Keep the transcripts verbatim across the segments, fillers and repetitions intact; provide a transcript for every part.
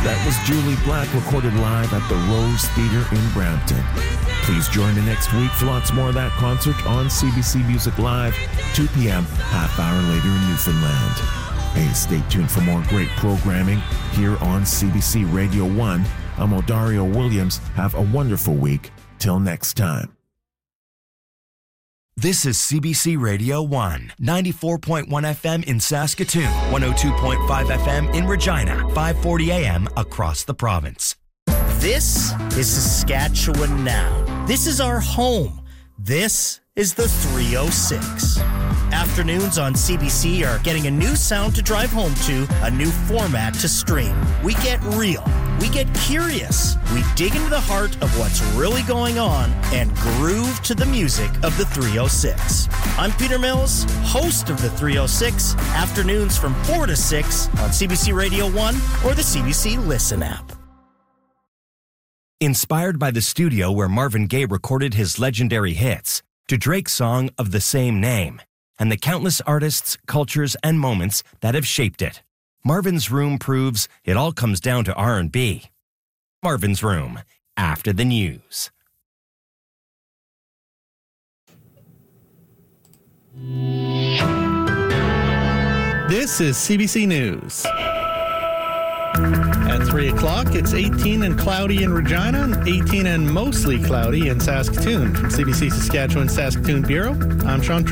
That was Julie Black, recorded live at the Rose Theatre in Brampton. Please join me next week for lots more of that concert on C B C Music Live, two p.m., half hour later in Newfoundland. Hey, stay tuned for more great programming here on C B C Radio one. I'm Odario Williams. Have a wonderful week. Till next time. This is C B C Radio one, ninety-four point one F M in Saskatoon, one oh two point five F M in Regina, five forty A M across the province. This is Saskatchewan Now. This is our home. This is the three oh six. Afternoons on C B C are getting a new sound to drive home to, a new format to stream. We get real. We get curious. We dig into the heart of what's really going on and groove to the music of the three oh six. I'm Peter Mills, host of the three oh six, afternoons from four to six on C B C Radio one or the C B C Listen app. Inspired by the studio where Marvin Gaye recorded his legendary hits, to Drake's song of the same name, and the countless artists, cultures, and moments that have shaped it, Marvin's Room proves it all comes down to R and B. Marvin's Room, after the news. This is C B C News. At three o'clock, it's eighteen and cloudy in Regina, eighteen and mostly cloudy in Saskatoon. From C B C Saskatchewan Saskatoon Bureau, I'm Sean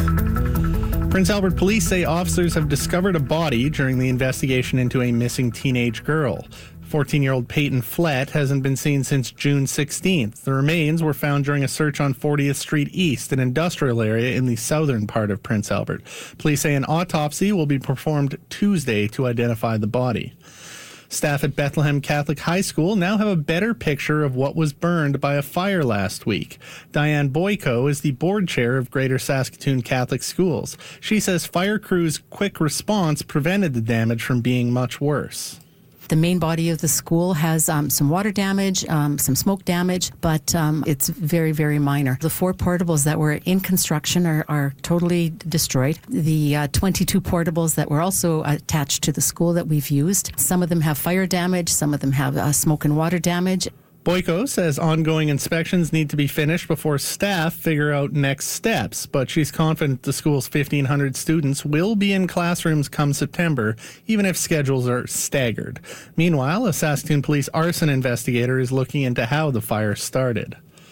Trembath. Prince Albert police say officers have discovered a body during the investigation into a missing teenage girl. fourteen-year-old Peyton Flett hasn't been seen since June sixteenth. The remains were found during a search on fortieth Street East, an industrial area in the southern part of Prince Albert. Police say an autopsy will be performed Tuesday to identify the body. Staff at Bethlehem Catholic High School now have a better picture of what was burned by a fire last week. Diane Boyko is the board chair of Greater Saskatoon Catholic Schools. She says fire crews' quick response prevented the damage from being much worse. The main body of the school has um, some water damage, um, some smoke damage, but um, it's very, very minor. The four portables that were in construction are, are totally destroyed. The uh, twenty-two portables that were also attached to the school that we've used, some of them have fire damage, some of them have uh, smoke and water damage. Boyko says ongoing inspections need to be finished before staff figure out next steps, but she's confident the school's fifteen hundred students will be in classrooms come September, even if schedules are staggered. Meanwhile, a Saskatoon police arson investigator is looking into how the fire started.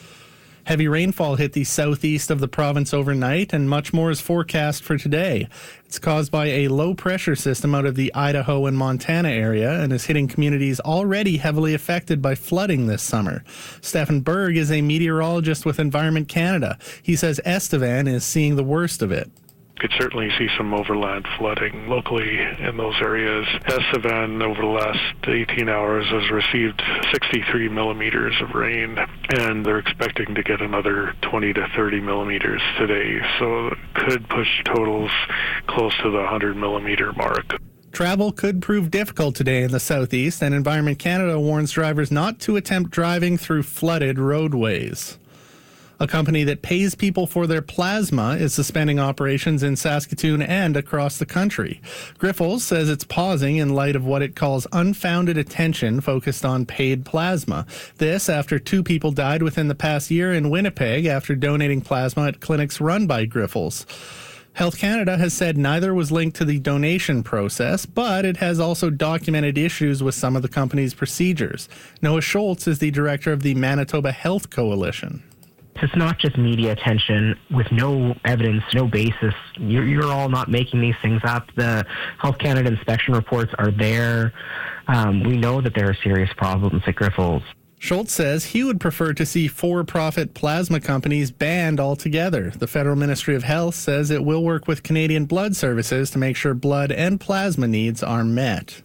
Heavy rainfall hit the southeast of the province overnight, and much more is forecast for today. It's caused by a low-pressure system out of the Idaho and Montana area and is hitting communities already heavily affected by flooding this summer. Stefan Berg is a meteorologist with Environment Canada. He says Estevan is seeing the worst of it. Could certainly see some overland flooding locally in those areas. Estevan, over the last eighteen hours, has received sixty-three millimeters of rain, and they're expecting to get another twenty to thirty millimeters today. So it could push totals close to the one hundred millimeter mark. Travel could prove difficult today in the southeast, and Environment Canada warns drivers not to attempt driving through flooded roadways. A company that pays people for their plasma is suspending operations in Saskatoon and across the country. Grifols says it's pausing in light of what it calls unfounded attention focused on paid plasma. This after two people died within the past year in Winnipeg after donating plasma at clinics run by Grifols. Health Canada has said neither was linked to the donation process, but it has also documented issues with some of the company's procedures. Noah Schultz is the director of the Manitoba Health Coalition. It's not just media attention with no evidence, no basis. You're, you're all not making these things up. The Health Canada inspection reports are there. Um, we know that there are serious problems at Grifols. Schultz says he would prefer to see for-profit plasma companies banned altogether. The Federal Ministry of Health says it will work with Canadian Blood Services to make sure blood and plasma needs are met.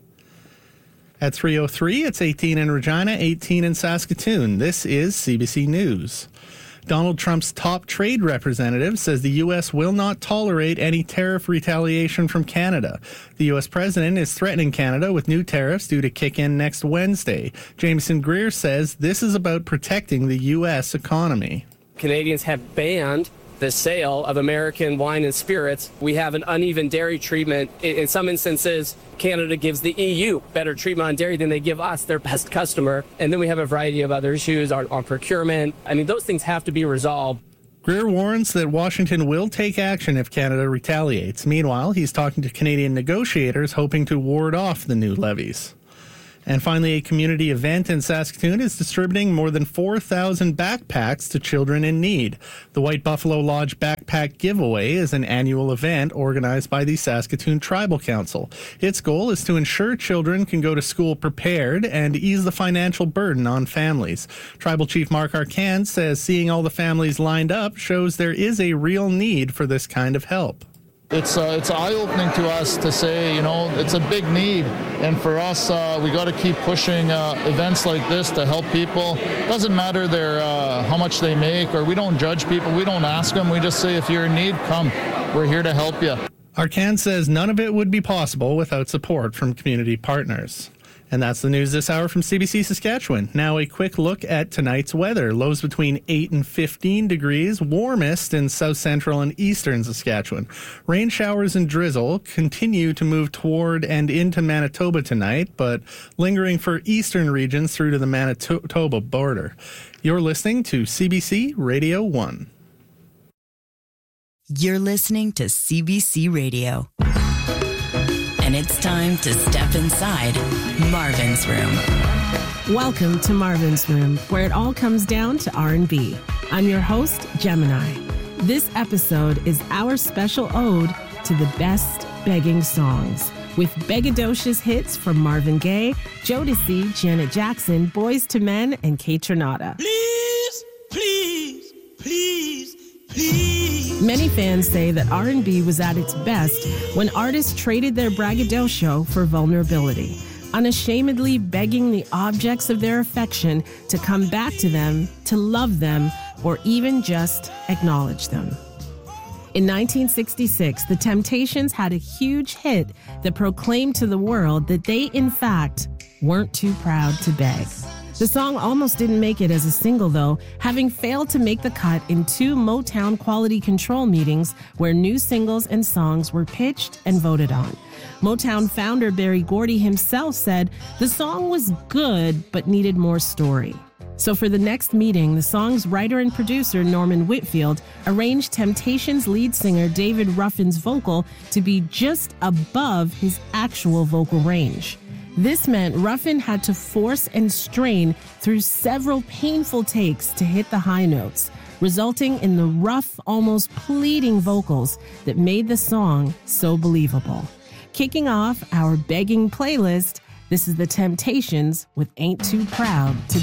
At three oh three, it's eighteen in Regina, eighteen in Saskatoon. This is C B C News. Donald Trump's top trade representative says the U S will not tolerate any tariff retaliation from Canada. The U S president is threatening Canada with new tariffs due to kick in next Wednesday. Jameson Greer says this is about protecting the U S economy. Canadians have banned the sale of American wine and spirits. We have an uneven dairy treatment. In some instances, Canada gives the E U better treatment on dairy than they give us, their best customer. And then we have a variety of other issues on, on procurement. I mean, those things have to be resolved. Greer warns that Washington will take action if Canada retaliates. Meanwhile, he's talking to Canadian negotiators hoping to ward off the new levies. And finally, a community event in Saskatoon is distributing more than four thousand backpacks to children in need. The White Buffalo Lodge Backpack Giveaway is an annual event organized by the Saskatoon Tribal Council. Its goal is to ensure children can go to school prepared and ease the financial burden on families. Tribal Chief Mark Arcand says seeing all the families lined up shows there is a real need for this kind of help. It's uh, it's eye-opening to us to say, you know, it's a big need. And for us, uh, we got to keep pushing uh, events like this to help people. Doesn't matter their uh, how much they make, or we don't judge people. We don't ask them. We just say, if you're in need, come. We're here to help you. Arcand says none of it would be possible without support from community partners. And that's the news this hour from C B C Saskatchewan. Now a quick look at tonight's weather. Lows between eight and fifteen degrees, warmest in south central and eastern Saskatchewan. Rain showers and drizzle continue to move toward and into Manitoba tonight, but lingering for eastern regions through to the Manitoba border. You're listening to C B C Radio one. You're listening to C B C Radio. And it's time to step inside Marvin's Room. Welcome to Marvin's Room, where it all comes down to R and B. I'm your host, Gemini. This episode is our special ode to the best begging songs, with begadocious hits from Marvin Gaye, Jodeci, Janet Jackson, Boyz two Men, and Kaytranada. Please, please, please, please. Many fans say that R and B was at its best when artists traded their braggadocio for vulnerability, unashamedly begging the objects of their affection to come back to them, to love them, or even just acknowledge them. In nineteen sixty-six, The Temptations had a huge hit that proclaimed to the world that they, in fact, weren't too proud to beg. The song almost didn't make it as a single, though, having failed to make the cut in two Motown quality control meetings where new singles and songs were pitched and voted on. Motown founder Berry Gordy himself said the song was good but needed more story. So for the next meeting, the song's writer and producer Norman Whitfield arranged Temptations lead singer David Ruffin's vocal to be just above his actual vocal range. This meant Ruffin had to force and strain through several painful takes to hit the high notes, resulting in the rough, almost pleading vocals that made the song so believable. Kicking off our begging playlist, this is The Temptations with Ain't Too Proud to